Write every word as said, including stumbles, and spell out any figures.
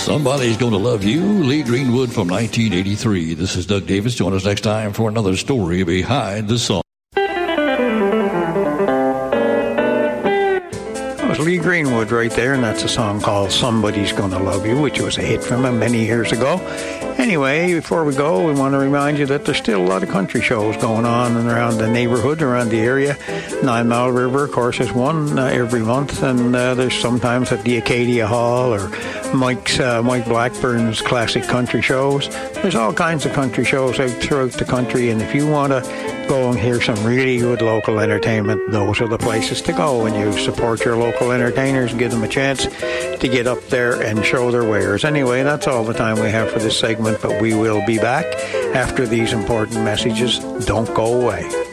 Somebody's Gonna Love You, Lee Greenwood from nineteen eighty-three. This is Doug Davis. Join us next time for another story behind the song. That was Lee Greenwood right there, and that's a song called Somebody's Gonna Love You, which was a hit from him many years ago. Anyway, before we go, we want to remind you that there's still a lot of country shows going on around the neighborhood, around the area. Nine Mile River, of course, is one uh, every month, and uh, there's sometimes at the Acadia Hall or Mike's uh, Mike Blackburn's classic country shows. There's all kinds of country shows out throughout the country, and if you want to go and hear some really good local entertainment, those are the places to go. And you support your local entertainers, give them a chance to get up there and show their wares. Anyway, that's all the time we have for this segment, but we will be back after these important messages. Don't go away.